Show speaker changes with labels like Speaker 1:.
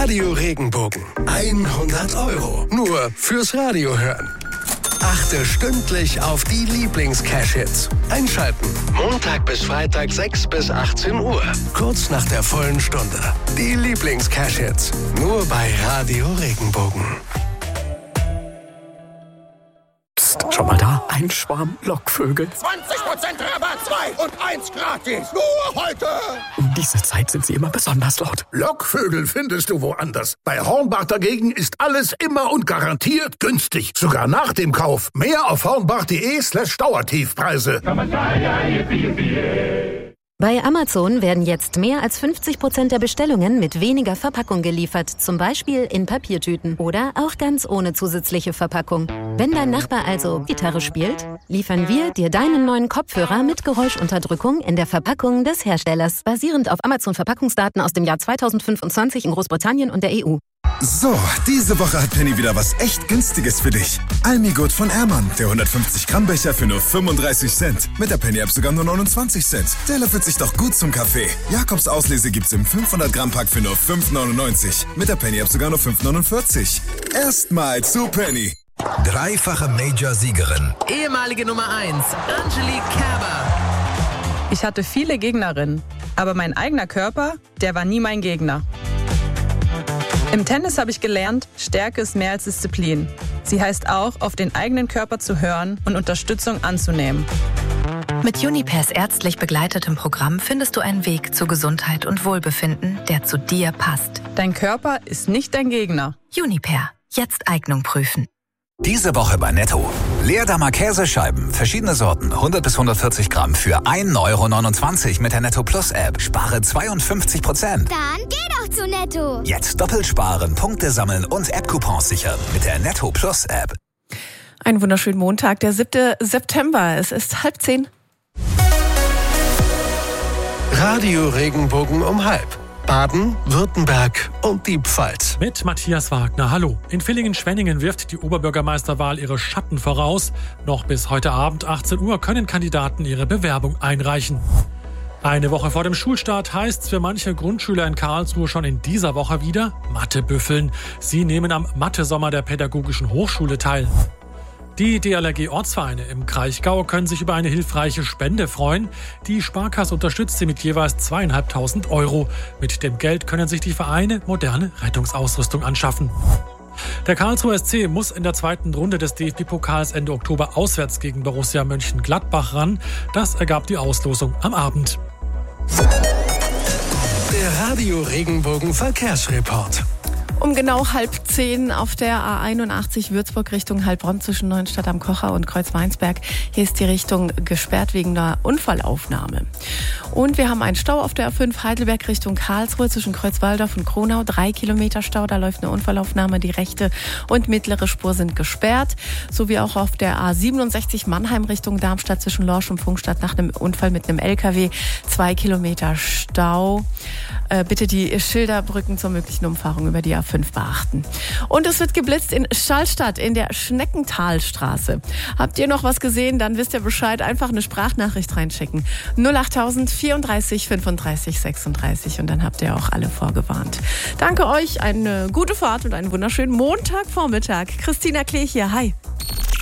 Speaker 1: Radio Regenbogen. 100 € nur fürs Radio hören. Achte stündlich auf die Lieblings-Cash-Hits. Einschalten. Montag bis Freitag 6 bis 18 Uhr. Kurz nach der vollen Stunde. Die Lieblings-Cash-Hits. Nur bei Radio Regenbogen.
Speaker 2: Psst, schau mal da. Ein Schwarm Lockvögel.
Speaker 3: 20% Rabatt, 2 und 1 gratis. Nur heute.
Speaker 2: Um diese Zeit sind sie immer besonders laut.
Speaker 4: Lockvögel findest du woanders. Bei Hornbach dagegen ist alles immer und garantiert günstig. Sogar nach dem Kauf. Mehr auf hornbach.de/Dauertiefpreise.
Speaker 5: Bei Amazon werden jetzt mehr als 50% der Bestellungen mit weniger Verpackung geliefert. Zum Beispiel in Papiertüten oder auch ganz ohne zusätzliche Verpackung. Wenn dein Nachbar also Gitarre spielt, liefern wir dir deinen neuen Kopfhörer mit Geräuschunterdrückung in der Verpackung des Herstellers. Basierend auf Amazon-Verpackungsdaten aus dem Jahr 2025 in Großbritannien und der EU.
Speaker 6: So, diese Woche hat Penny wieder was echt Günstiges für dich. Almigut von Ehrmann, der 150 Gramm Becher für nur 35 Cent. Mit der Penny-App sogar nur 29 Cent. Der löffelt sich doch gut zum Kaffee. Jakobs Auslese gibt's im 500 Gramm Pack für nur 5,99. Mit der Penny-App sogar nur 5,49. Erstmal zu Penny.
Speaker 7: Dreifache Major-Siegerin.
Speaker 8: Ehemalige Nummer 1, Angelique Kerber.
Speaker 9: Ich hatte viele Gegnerinnen, aber mein eigener Körper, der war nie mein Gegner. Im Tennis habe ich gelernt, Stärke ist mehr als Disziplin. Sie heißt auch, auf den eigenen Körper zu hören und Unterstützung anzunehmen.
Speaker 10: Mit Junipers ärztlich begleitetem Programm findest du einen Weg zu Gesundheit und Wohlbefinden, der zu dir passt.
Speaker 9: Dein Körper ist nicht dein Gegner.
Speaker 10: Juniper. Jetzt Eignung prüfen.
Speaker 7: Diese Woche bei Netto. Leerdammer Käsescheiben, verschiedene Sorten, 100 bis 140 Gramm für 1,29 € mit der Netto Plus App. Spare 52%.
Speaker 11: Dann geh doch zu Netto.
Speaker 7: Jetzt doppelt sparen, Punkte sammeln und App-Coupons sichern mit der Netto Plus App.
Speaker 12: Einen wunderschönen Montag, der 7. September. Es ist 9:30.
Speaker 1: Radio Regenbogen um 12:30. Baden, Württemberg und die Pfalz.
Speaker 13: Mit Matthias Wagner, hallo. In Villingen-Schwenningen wirft die Oberbürgermeisterwahl ihre Schatten voraus. Noch bis heute Abend 18 Uhr können Kandidaten ihre Bewerbung einreichen. Eine Woche vor dem Schulstart heißt es für manche Grundschüler in Karlsruhe schon in dieser Woche wieder Mathe büffeln. Sie nehmen am Mathe-Sommer der Pädagogischen Hochschule teil. Die DLRG-Ortsvereine im Kraichgau können sich über eine hilfreiche Spende freuen. Die Sparkasse unterstützt sie mit jeweils 2.500 €. Mit dem Geld können sich die Vereine moderne Rettungsausrüstung anschaffen. Der Karlsruher SC muss in der zweiten Runde des DFB-Pokals Ende Oktober auswärts gegen Borussia Mönchengladbach ran. Das ergab die Auslosung am Abend.
Speaker 1: Der Radio Regenbogen Verkehrsreport.
Speaker 12: Um genau 9:30 auf der A81 Würzburg Richtung Heilbronn zwischen Neuenstadt am Kocher und Kreuzweinsberg. Hier ist die Richtung gesperrt wegen einer Unfallaufnahme. Und wir haben einen Stau auf der A5 Heidelberg Richtung Karlsruhe zwischen Kreuzwaldorf und Kronau. 3 Kilometer Stau, da läuft eine Unfallaufnahme. Die rechte und mittlere Spur sind gesperrt. Sowie auch auf der A67 Mannheim Richtung Darmstadt zwischen Lorsch und Pfungstadt nach einem Unfall mit einem LKW. 2 Kilometer Stau. Bitte die Schilderbrücken zur möglichen Umfahrung über die A5 beachten. Und es wird geblitzt in Schallstadt in der Schneckentalstraße. Habt ihr noch was gesehen? Dann wisst ihr Bescheid. Einfach eine Sprachnachricht reinschicken. 08000 34 35 36 und dann habt ihr auch alle vorgewarnt. Danke euch, eine gute Fahrt und einen wunderschönen Montagvormittag. Christina Klee hier, hi.